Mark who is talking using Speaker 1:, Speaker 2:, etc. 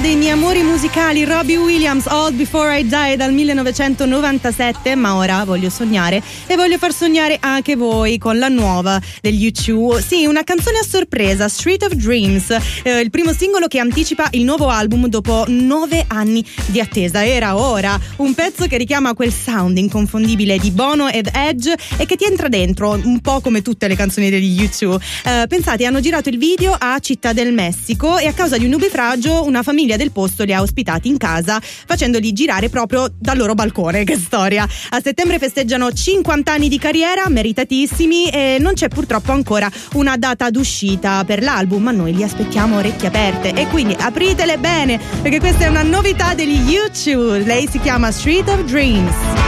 Speaker 1: dei miei amori musicali, Robbie Williams, All Before I Die dal 1997, ma ora voglio sognare e voglio far sognare anche voi con la nuova degli U2. Sì, una canzone a sorpresa, Street of Dreams, il primo singolo che anticipa il nuovo album dopo 9 anni di attesa. Era ora, un pezzo che richiama quel sound inconfondibile di Bono ed Edge e che ti entra dentro, un po' come tutte le canzoni degli U2. Pensate, hanno girato il video a Città del Messico e a causa di un nubifragio una famiglia del posto li ha ospitati in casa facendoli girare proprio dal loro balcone. Che storia! A settembre festeggiano 50 anni di carriera, meritatissimi, e non c'è purtroppo ancora una data d'uscita per l'album, ma noi li aspettiamo a orecchie aperte e quindi apritele bene perché questa è una novità degli U2. Lei si chiama Street of Dreams.